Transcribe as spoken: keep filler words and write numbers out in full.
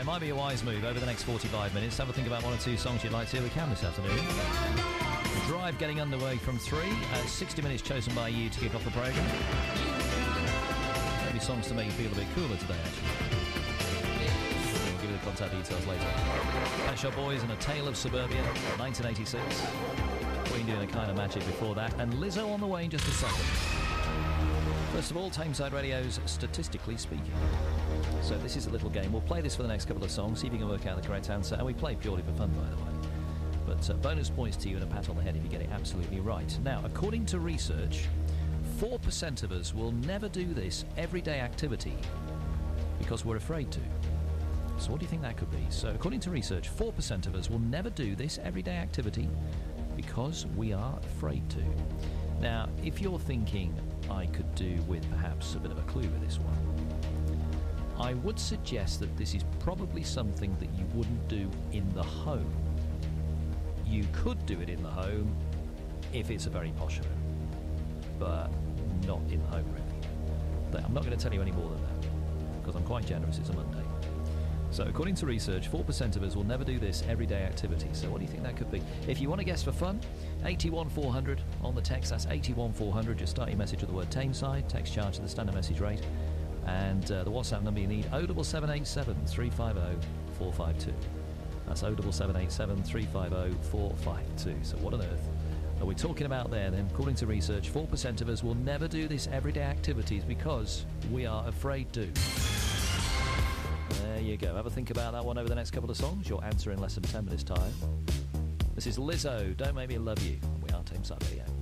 might be a wise move over the next forty-five minutes. Have a think about one or two songs you'd like to hear. We can this afternoon. The drive getting underway from three. Uh, sixty minutes chosen by you to kick off the programme. Maybe songs to make you feel a bit cooler today, actually. We'll give you the contact details later. Pet Shop Boys and A Tale of Suburbia, nineteen eighty-six. Queen doing a kind of magic before that. And Lizzo on the way in just a second. First of all, Tameside Radio's Statistically Speaking. So this is a little game. We'll play this for the next couple of songs, see if you can work out the correct answer. And we play purely for fun, by the way. But uh, bonus points to you and a pat on the head if you get it absolutely right. Now, according to research, four percent of us will never do this everyday activity because we're afraid to. So what do you think that could be? So according to research, four percent of us will never do this everyday activity because we are afraid to. Now, if you're thinking I could do with perhaps a bit of a clue with this one, I would suggest that this is probably something that you wouldn't do in the home. You could do it in the home if it's a very posh home, but not in the home really. But I'm not going to tell you any more than that because I'm quite generous. It's a Monday. So according to research, four percent of us will never do this everyday activity. So what do you think that could be? If you want to guess for fun, eighty-one four hundred on the text. That's eighty-one four hundred. Just start your message with the word Tameside. Text charge to the standard message rate. And uh, the WhatsApp number you need, oh seven seven eight seven, three five oh, four five two. That's oh seven seven eight seven, three five oh, four five two. So what on earth are we talking about there then? According to research, four percent of us will never do this everyday activities because we are afraid to. There you go. Have a think about that one over the next couple of songs. Your answer in less than ten minutes time. This is Lizzo, Don't Make Me Love You. We are Tameside Radio.